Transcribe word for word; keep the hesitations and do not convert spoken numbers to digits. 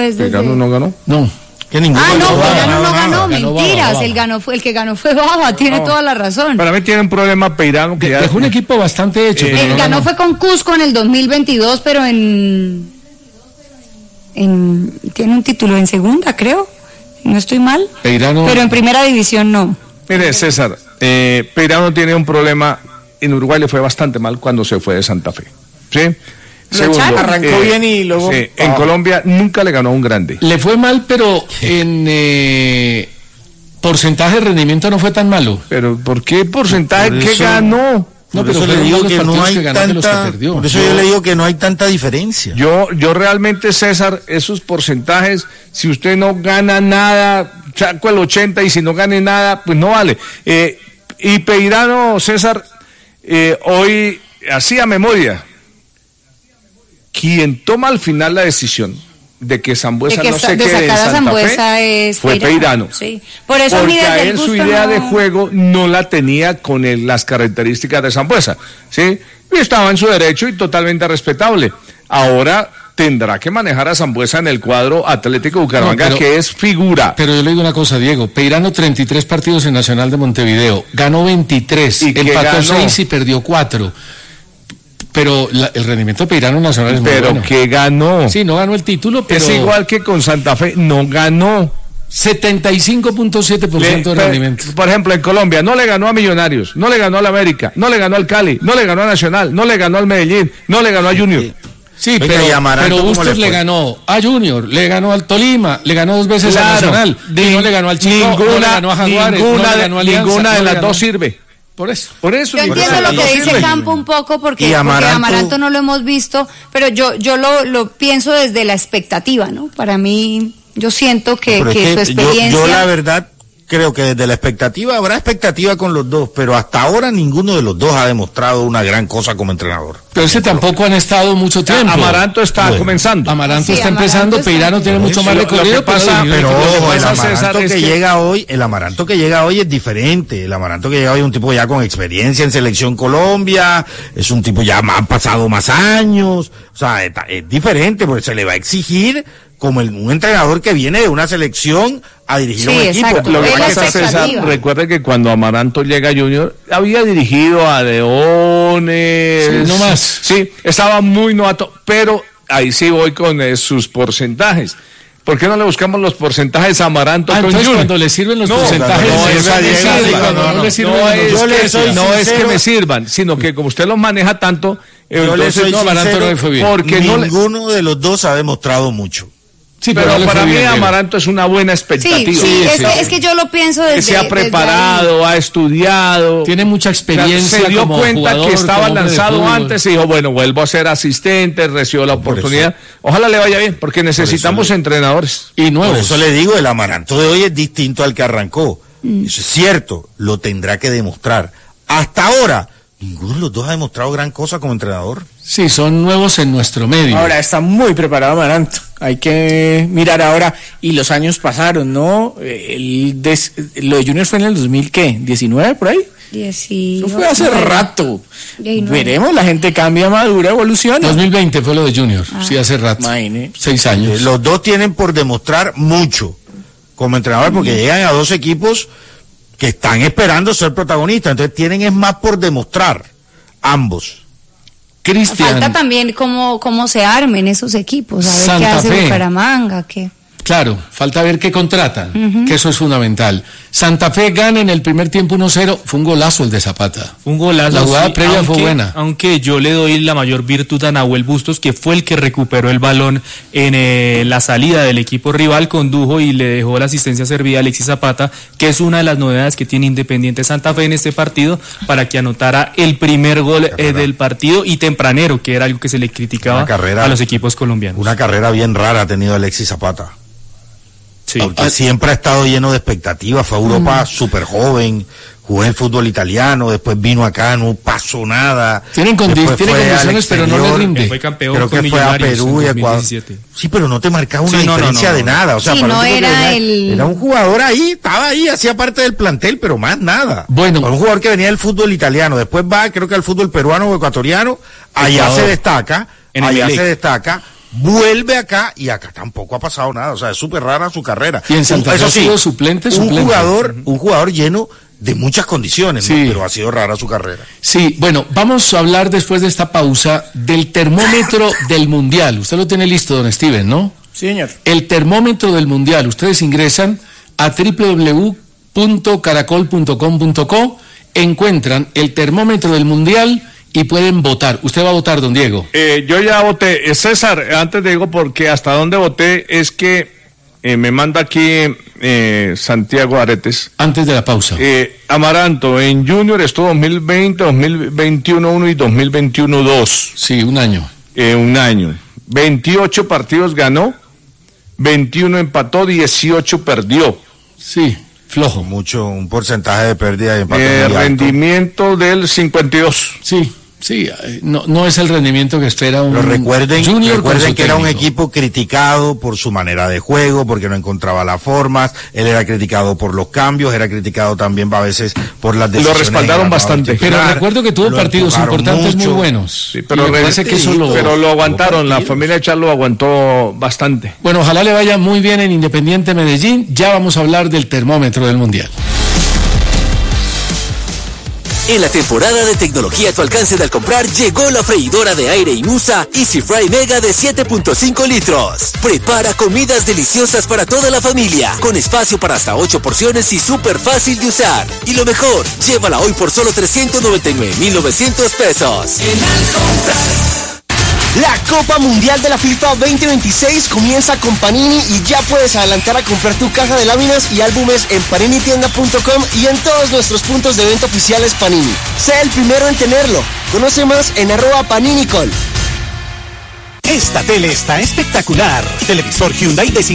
pues desde... ¿Peirano no ganó? No. Que ninguno Ah, no, Peirano no ganó, ganó mentiras, Baba, el ganó fue el que ganó fue Baba, tiene No. toda la razón. Para mí tiene un problema Peirano que ya... Dejó un equipo bastante hecho. Eh, pero El no ganó fue con Cusco en el dos mil veintidós, pero en, en tiene un título en segunda, creo, si no estoy mal. Peirano- Pero en primera división no. Mire, César, eh, Peirano tiene un problema, en Uruguay le fue bastante mal cuando se fue de Santa Fe, ¿sí? Lo echaron, arrancó bien y luego- sí, en Ah. Colombia nunca le ganó a un grande. Le fue mal, pero en eh, porcentaje de rendimiento no fue tan malo. Pero ¿por qué porcentaje? Por ¿Qué eso- ganó? No, Por pero eso le fueron digo más los que no partidos hay que ganó que los que tanta, perdió. por eso yo le digo que no hay tanta diferencia. Yo, yo realmente, César, esos porcentajes, si usted no gana nada, saco el ochenta y si no gane nada, pues no vale. Eh, y Peirano, César, eh, hoy hacía memoria. Quien toma al final la decisión de que Sambuesa De que no sa- se de quede en sacar a Santa Sambuesa Fe es fue Peirano. Peirano. Sí. Por eso a mí Porque desde a el él su gusto idea no- de juego no la tenía con el- las características de Sambuesa, ¿sí? Y estaba en su derecho y totalmente respetable. Ahora tendrá que manejar a Sambuesa en el cuadro Atlético Bucaramanga, No, pero- que es figura. Pero yo le digo una cosa, Diego. Peirano treinta y tres partidos en Nacional de Montevideo. Ganó veintitrés, ¿Y qué empató ganó? seis y perdió cuatro. Pero la- el rendimiento de Peirano Nacional es muy Pero bueno. que ganó. Sí, no ganó el título, pero Es igual que con Santa Fe, no ganó. setenta y cinco punto siete por ciento de Le- rendimiento. Por ejemplo, en Colombia no le ganó a Millonarios, no le ganó al América, no le ganó al Cali, no le ganó a Nacional, no le ganó al Medellín, no le ganó a Junior. Sí, Oiga, pero, ¿y Amaranto pero cómo Bustos le le, fue? ganó a Junior, le ganó al Tolima, le ganó dos veces Claro. al Nacional, y no le ganó al Chico, no le ganó a Jaguares, ninguna, no le de- ganó a Alianza, ninguna de no le las ganó- dos sirve. Por eso. Por eso. Yo ninguna entiendo de lo las que dos dice sirve. Campo un poco porque, Y porque Amaranto- Amaranto no lo hemos visto, pero yo yo lo, lo pienso desde la expectativa, ¿no? Para mí, yo siento que, Pero es que que su yo, experiencia... yo la verdad creo que desde la expectativa habrá expectativa con los dos, pero hasta ahora ninguno de los dos ha demostrado una gran cosa como entrenador. Pero ese tampoco han estado mucho tiempo. Amaranto está Bueno. comenzando. Amaranto Sí, está Amaranto empezando, está- Peirano tiene Por mucho eso, más lo- recorrido, lo que pasa- pero, Pero Lo que ojo, el pasa, Amaranto César, que, es que- llega hoy, el Amaranto que llega hoy es diferente. El Amaranto que llega hoy es un tipo ya con experiencia en Selección Colombia, es un tipo ya más, han pasado más años, o sea, es, es diferente, porque se le va a exigir como el, un entrenador que viene de una selección a dirigir Sí, a un equipo. exacto. Lo que Es la pasa, César, expectativa. recuerde que cuando Amaranto llega a Junior, había dirigido a Leones. Sí, no más. Sí, estaba muy novato, pero ahí sí voy con eh, sus porcentajes. ¿Por qué no le buscamos los porcentajes a Amaranto Ah, con entonces Junior? cuando le sirven los No, porcentajes, no, le es sirven, que le me sirven, sirvan, cuando no, no no, le sirven, no no. es Yo le que- soy no es que sincero. me sirvan, sino que como usted los maneja tanto, eh, Yo le entonces soy no, Amaranto sincero, no le fue bien. porque no le- ninguno de los dos ha demostrado mucho. Sí, pero no le para fue mí bien, Diego. Amaranto es una buena Sí, expectativa. sí, es, sí, que, sí. es que yo lo pienso desde... que se ha desde ahí. preparado, ha estudiado. Tiene mucha O sea, experiencia se dio como cuenta jugador, que estaba como hombre de lanzado fútbol. antes y dijo, bueno, vuelvo a ser asistente, recibió la Por oportunidad. Ojalá le vaya bien, porque necesitamos le- entrenadores. Y Por nuevos. eso le digo, el Amaranto de hoy es distinto al que arrancó. Eso es cierto, lo tendrá que demostrar. Hasta ahora, ninguno de los dos ha demostrado gran cosa como entrenador. Sí, son nuevos en nuestro medio. Ahora está muy preparado Amaranto. Hay que mirar ahora. Y los años pasaron, ¿no? El des- lo de Junior fue en el dos mil, ¿qué? ¿diecinueve por ahí? dieciocho, Eso fue hace nueve. rato. diecinueve. Veremos, la gente cambia, madura, evoluciona. dos mil veinte fue lo de Junior, sí, hace rato. Imagine. Seis Eh, años. Los dos tienen por demostrar mucho como entrenador porque llegan a dos equipos que están esperando ser protagonistas. Entonces tienen es más por demostrar, ambos. Cristian. Falta también cómo, cómo se armen esos equipos, a ver qué Santa hace Fe. Bucaramanga, qué... Claro, falta ver qué contratan, que eso es fundamental. Santa Fe gana en el primer tiempo uno cero, fue un golazo el de Zapata. Un golazo. La jugada sí, previa fue aunque- buena. Aunque yo le doy la mayor virtud a Nahuel Bustos, que fue el que recuperó el balón en eh, la salida del equipo rival, condujo y le dejó la asistencia servida a Alexis Zapata, que es una de las novedades que tiene Independiente Santa Fe en este partido, para que anotara el primer gol eh, del partido y tempranero, que era algo que se le criticaba Una carrera- a los equipos colombianos. Una carrera bien rara ha tenido Alexis Zapata. Sí. Porque siempre ha estado lleno de expectativas. Fue a Europa súper joven, jugó en el fútbol italiano, después vino acá, no pasó nada. Tienen condi- Después tiene fue al condiciones, pero no le exterior. rinde. Él fue campeón Creo con que fue a Millonarios Perú y en Ecuador. dos mil diecisiete. Sí, pero no te marcaba una Sí, no, no, diferencia no, no, de no. nada. O sea, Sí, para un no tipo que era venía- el- era un jugador ahí, estaba ahí, hacía parte del plantel, pero más nada. Bueno. Para un jugador que venía del fútbol italiano, después va, creo que al fútbol peruano o ecuatoriano, allá Ecuador. se destaca, En allá Emelec. se destaca, vuelve acá y acá tampoco ha pasado nada, o sea, es súper rara su carrera. Y en Santa Fe Eso ha sí, sido suplente, un suplente. jugador, un jugador lleno de muchas condiciones, ¿no? Sí. Pero ha sido rara su carrera. Sí, bueno, vamos a hablar después de esta pausa del termómetro del Mundial. Usted lo tiene listo, don Steven, ¿no? Sí, señor. El termómetro del Mundial. Ustedes ingresan a doble u doble u doble u punto caracol punto com punto co, encuentran el termómetro del Mundial y pueden votar. ¿Usted va a votar, don Diego? Eh, yo ya voté. Eh, César, antes de digo porque hasta dónde voté es que eh, me manda aquí eh, Santiago Aretes. Antes de la pausa. Eh, Amaranto, en Junior estuvo dos mil veinte, dos mil veintiuno uno y dos mil veintiuno dos. Sí, un año. Eh, un año. veintiocho partidos ganó, veintiuno empató, dieciocho perdió. Sí, flojo. Mucho, un porcentaje de pérdida y empate Eh, muy alto. rendimiento del cincuenta y dos. Sí, sí, eh, no, no es el rendimiento que espera un Pero recuerden, Junior con recuerden su que era un técnico. equipo criticado por su manera de juego, porque no encontraba las formas, él era criticado por los cambios, era criticado también a veces por las decisiones. respaldaron en la bastante. titular, Pero recuerdo que tuvo lo partidos empujaron importantes mucho. muy buenos. Sí, pero, Y me re- parece que eso lo, pero lo aguantaron, la partidos. familia Charlo aguantó bastante. Bueno, ojalá le vaya muy bien en Independiente Medellín. Ya vamos a hablar del termómetro del Mundial. En la temporada de tecnología a tu alcance al comprar, llegó la freidora de aire Inusa Easy Fry Mega de siete punto cinco litros. Prepara comidas deliciosas para toda la familia, con espacio para hasta ocho porciones y súper fácil de usar. Y lo mejor, llévala hoy por solo trescientos noventa y nueve mil novecientos pesos. La Copa Mundial de la FIFA veinte veintiséis comienza con Panini y ya puedes adelantar a comprar tu caja de láminas y álbumes en panini tienda punto com y en todos nuestros puntos de venta oficiales Panini. Sé el primero en tenerlo. Conoce más en arroba paninicol. Esta tele está espectacular. Televisor Hyundai de